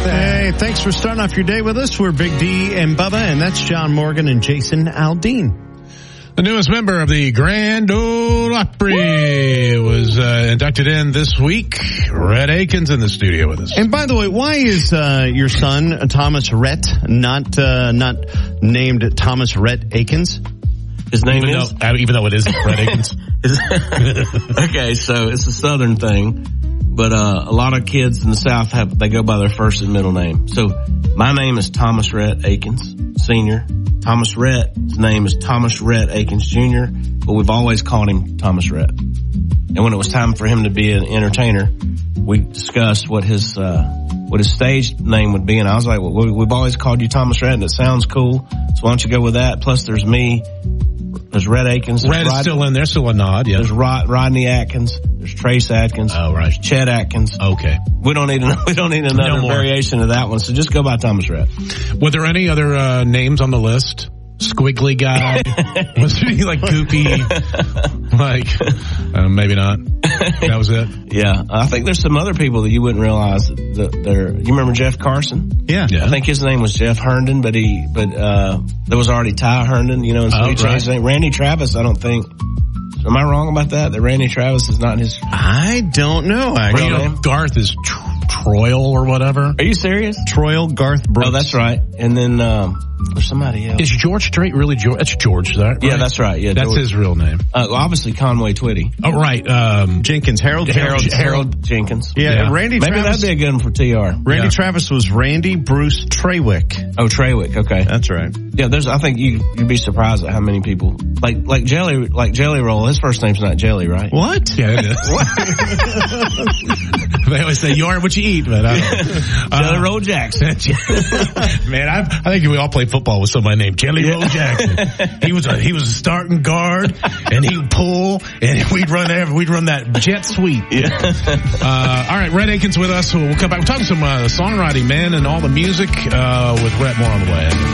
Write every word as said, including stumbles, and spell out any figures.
Hey, thanks for starting off your day with us. We're Big D and Bubba, and that's John Morgan and Jason Aldean. The newest member of the Grand Ole Opry was uh, inducted in this week. Rhett Akins in the studio with us. And by the way, why is uh, your son Thomas Rhett not uh, not named Thomas Rhett Akins? His name even is? Though, uh, even though it isn't Rhett Akins. Okay, so it's a Southern thing, but uh, a lot of kids in the South have they go by their first and middle name. So my name is Thomas Rhett Akins, Senior. Thomas Rhett's name is Thomas Rhett Akins, Junior, but we've always called him Thomas Rhett. And when it was time for him to be an entertainer, we discussed what his uh, what his stage name would be, and I was like, well, we've always called you Thomas Rhett, and it sounds cool, so why don't you go with that? Plus, there's me. There's Rhett Akins. Rhett is still in there, still a nod, yeah. There's Rod, Rodney Atkins. There's Trace Atkins. Oh, right. Chet Atkins. Okay. We don't need, we don't need another No variation of that one, so just go by Thomas Rhett. Were there any other uh, names on the list? Squiggly guy? Was there any, like, goopy? Like, uh, maybe not. That was it? Yeah. I think there's some other people that you wouldn't realize that they're, you remember Jeff Carson? Yeah. yeah. I think his name was Jeff Herndon, but he, but, uh, there was already Ty Herndon, you know, and so oh, he changed right. his name. Randy Travis, I don't think. Am I wrong about that? That Randy Travis is not his. I don't know. Actually, You know, Garth is tr- Troil or whatever. Are you serious? Troil Garth Brooks. Oh, that's right. And then, um, there's somebody else. Is George Strait really George? That's George, is that right? Yeah, that's right. Yeah, That's George. his real name. Uh, well, obviously Conway Twitty. Oh, right. Um, Jenkins. Harold Harold, Jenkins. Harold Jenkins. Yeah, Yeah. Randy Maybe Travis. that'd be a good one for T R. Randy Yeah. Travis was Randy Bruce Treywick. Oh, Treywick. Okay. That's right. Yeah, there's, I think you, you'd be surprised at how many people, like, like Jelly, like Jelly Roll, his first name's not Jelly, right? What? yeah, it is. They always say, you are what you eat, but I don't know. Jelly Roll Jackson. Man, I, I think we all played football with somebody named Jelly Roll Jackson. He was a he was a starting guard, and he would pull, and we'd run every, we'd run that jet sweep. Yeah. Uh, all right, Rhett Akins with us. We'll come back. We're talking some uh, songwriting, man, and all the music uh, with Rhett. More on the way.